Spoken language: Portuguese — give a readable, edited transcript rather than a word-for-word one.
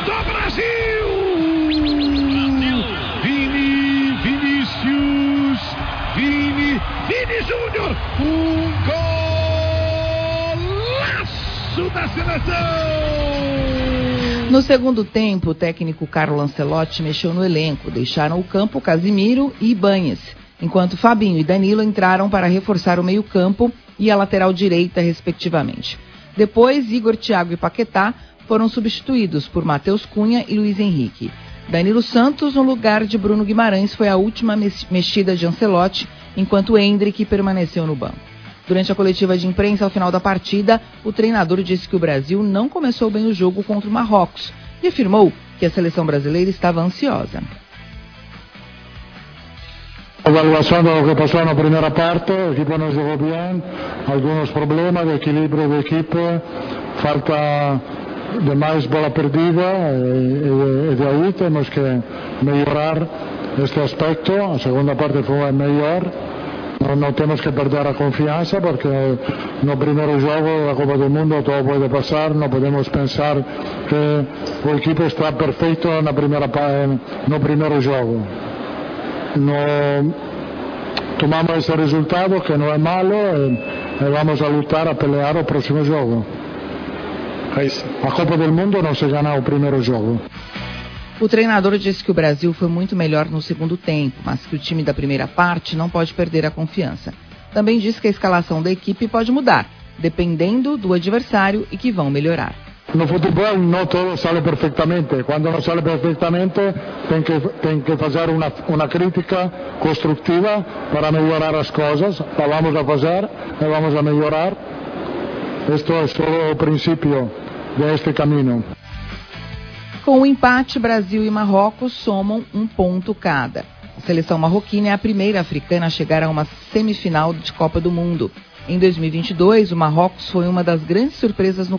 do Brasil! Vini Júnior, golaço da seleção! No segundo tempo, o técnico Carlo Ancelotti mexeu no elenco. Deixaram o campo Casimiro e Ibañez, enquanto Fabinho e Danilo entraram para reforçar o meio-campo e a lateral direita, respectivamente. Depois, Igor, Thiago e Paquetá foram substituídos por Matheus Cunha e Luiz Henrique. Danilo Santos, no lugar de Bruno Guimarães, foi a última mexida de Ancelotti, enquanto Endrick permaneceu no banco. Durante a coletiva de imprensa ao final da partida, o treinador disse que o Brasil não começou bem o jogo contra o Marrocos e afirmou que a seleção brasileira estava ansiosa. Evaluação do que passou na primeira parte, o equipo não jogou bem, alguns problemas de equilíbrio da equipe, falta de mais bola perdida e de aí temos que melhorar este aspecto. A segunda parte foi melhor. Não temos que perder a confiança porque no primeiro jogo da Copa do Mundo tudo pode passar. Não podemos pensar que o equipo está perfeito no primeiro jogo. Tomamos esse resultado que não é malo e vamos a lutar a pelear o próximo jogo. A Copa do Mundo não se ganha o primeiro jogo. O treinador disse que o Brasil foi muito melhor no segundo tempo, mas que o time da primeira parte não pode perder a confiança. Também disse que a escalação da equipe pode mudar, dependendo do adversário, e que vão melhorar. No futebol não tudo sai perfeitamente. Quando não sai perfeitamente, tem que fazer uma crítica construtiva para melhorar as coisas. Vamos a fazer e vamos a melhorar. Este é só o princípio deste caminho. Com o empate, Brasil e Marrocos somam 1 ponto cada. A seleção marroquina é a primeira africana a chegar a uma semifinal de Copa do Mundo. Em 2022, o Marrocos foi uma das grandes surpresas no